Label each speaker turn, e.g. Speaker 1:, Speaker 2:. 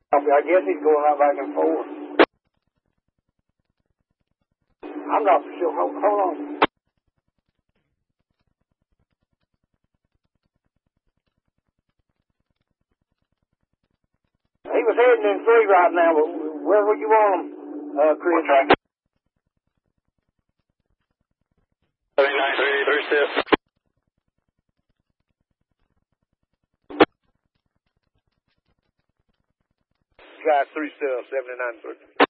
Speaker 1: I guess he's going right back and forth. I'm not for sure. Hold on. He was heading in 3 right now, but where would you want him, Chris?
Speaker 2: Track 39, 3
Speaker 1: Track 3 79, 3.